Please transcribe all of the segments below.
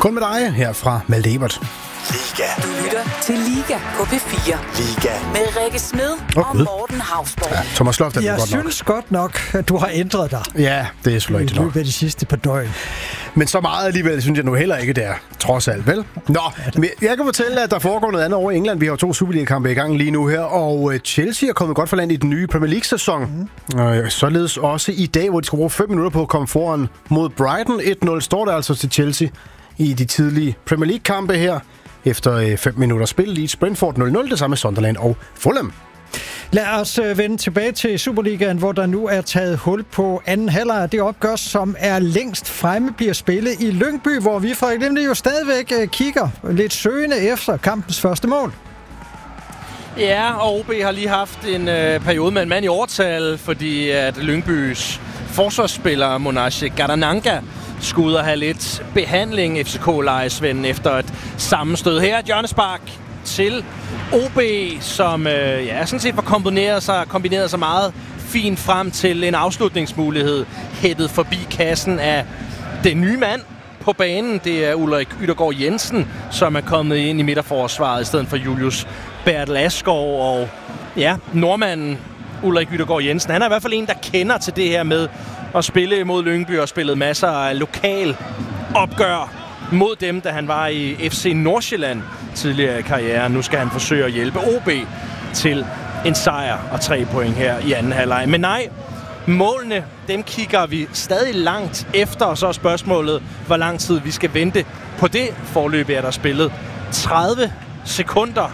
Kun med dig her fra Malte Ebert. Liga. Du lytter til Liga på P4. Liga. Med Rikke Smed og Morten Hausborg. Ja, Thomas Sloft er jeg godt nok. synes godt nok, at du har ændret dig. Ja, det er selvfølgelig i løbet af de sidste par døgn. Men så meget alligevel synes jeg nu heller ikke, det er. Trods alt, vel? Nå, men jeg kan fortælle, at der foregår noget andet over i England. Vi har 2 Superliga-kampe i gang lige nu her, og Chelsea er kommet godt for land i den nye Premier League-sæson. Således også i dag, hvor de skal bruge 5 minutter på at komme foran mod Brighton. 1-0 står der altså til Chelsea i de tidlige Premier League-kampe her. Efter 5 minutter spil, Leeds Brentford 0-0, det samme med Sunderland og Fulham. Lad os vende tilbage til Superligaen, hvor der nu er taget hul på anden halvleg. Det opgør, som er længst fremme, bliver spillet i Lyngby, hvor vi fra Glimte jo stadigvæk kigger lidt søgende efter kampens første mål. Ja, og OB har lige haft en periode med en mand i overtal, fordi at Lyngbys forsvarsspiller Monashe Gadananga skulle ud og have lidt behandling FCK-lejesvenden efter et sammenstød. Her er hjørnespark til OB, som sådan set var kombineret sig meget fint frem til en afslutningsmulighed, hættet forbi kassen af den nye mand på banen. Det er Ulrik Yttergaard Jensen, som er kommet ind i midterforsvaret i stedet for Julius Bertel Asgaard. Og ja, nordmanden Ulrik Yttergaard Jensen, han er i hvert fald en, der kender til det her med at spille imod Lyngby og spillet masser af lokal opgør mod dem, da han var i FC Nordsjælland tidligere i karrieren. Nu skal han forsøge at hjælpe OB til en sejr og 3 point her i anden halvleg. Men nej, målene, dem kigger vi stadig langt efter, og så er spørgsmålet, hvor lang tid vi skal vente på det. Forløbet er der spillet 30 sekunder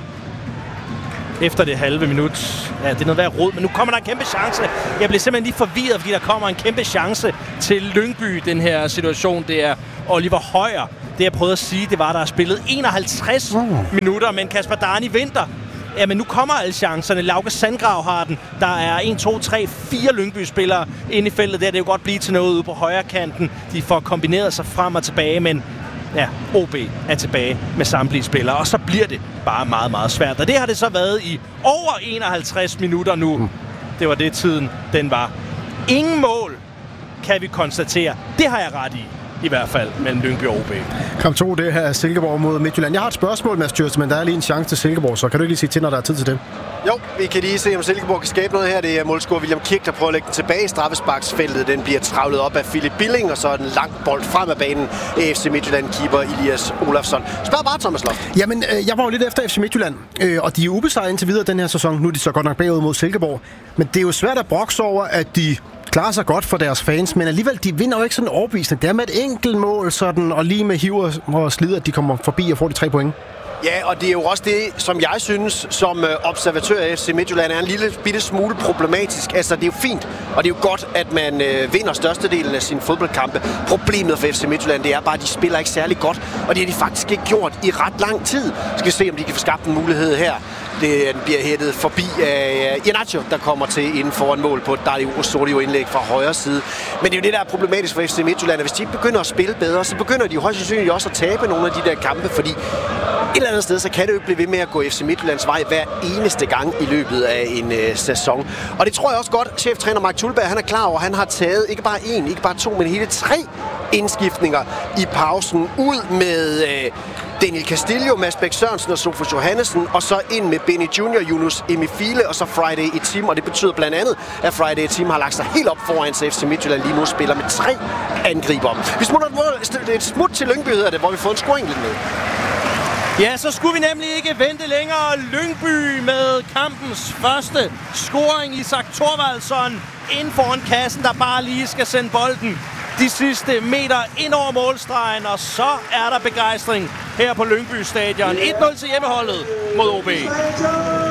efter det halve minut. Ja, det er noget værd rod, men nu kommer der en kæmpe chance. Jeg bliver simpelthen lige forvirret, fordi der kommer en kæmpe chance til Lyngby, den her situation. Det er Oliver Højer. Det jeg prøvede at sige, det var, der er spillet 51 minutter, men Kasper Darni venter. Ja, men nu kommer alle chancerne. Lauke Sandgrav har den. Der er 1, 2, 3, 4 Lyngby-spillere inde i feltet. Der det er jo godt blive til noget ude på højre kanten. De får kombineret sig frem og tilbage, men ja, OB er tilbage med samtlige spillere, og så bliver det bare meget, meget svært. Og det har det så været i over 51 minutter nu. Det var det, tiden den var. Ingen mål, kan vi konstatere. Det har jeg ret i hvert fald, mellem Lyngby og OB. Kamp 2, det her er Silkeborg mod Midtjylland. Jeg har et spørgsmål, Mads Djurs, men der er lige en chance til Silkeborg, så kan du ikke lige sige til, når der er tid til det? Jo, vi kan lige se, om Silkeborg kan skabe noget her. Det er målscorer William Kirk, der prøver at lægge den tilbage i straffesparksfeltet. Den bliver travlet op af Philip Billing, og så er den langt bold frem af banen af FC Midtjylland-keeper Elias Olafsson. Spørg bare, Thomas Loft. Jamen, jeg var jo lidt efter FC Midtjylland, og de er ubesejret indtil videre den her sæson. Nu er de så godt nok bagud mod Silkeborg. Men det er jo svært at brokse over, at de klarer sig godt for deres fans, men alligevel, de vinder jo ikke sådan overbevisende. Det er med et enkelt mål, sådan, og lige med hiver og slider, at de kommer forbi og får de 3 point. Ja, og det er jo også det, som jeg synes, som observatør af FC Midtjylland, er en lille bitte smule problematisk. Altså, det er jo fint, og det er jo godt, at man vinder størstedelen af sine fodboldkampe. Problemet for FC Midtjylland, det er bare, at de spiller ikke særlig godt, og det har de faktisk ikke gjort i ret lang tid. Skal vi se, om de kan få skabt en mulighed her. Den bliver hættet forbi af Iheanacho, der kommer til inden foran mål på Dario Osorio indlæg fra højre side. Men det er jo det, der er problematisk for FC Midtjylland. Hvis de ikke begynder at spille bedre, så begynder de højst sandsynligt også at tabe nogle af de der kampe, fordi et eller andet sted, så kan det jo ikke blive ved med at gå FC Midtjyllands vej hver eneste gang i løbet af en sæson. Og det tror jeg også godt, cheftræner Mark Tulberg, han er klar over. Han har taget ikke bare 1, ikke bare 2, men hele 3 indskiftninger i pausen ud med Daniel Castillo, Mads Bæk Sørensen og Sofus Johannesen, og så ind med Benny Junior, Yunus Emifile og så Friday Etim, og det betyder blandt andet, at Friday Etim har lagt sig helt op foran, så FC Midtjylland lige nu spiller med 3 angriber. Vi smutter et smut til Lyngby, hedder det, hvor vi får en scoring lidt med. Ja, så skulle vi nemlig ikke vente længere. Lyngby med kampens første scoring. Isak Thorvaldsson ind foran kassen, der bare lige skal sende bolden de sidste meter ind over målstregen, og så er der begejstring her på Lyngby Stadion. 1-0 til hjemmeholdet mod OB.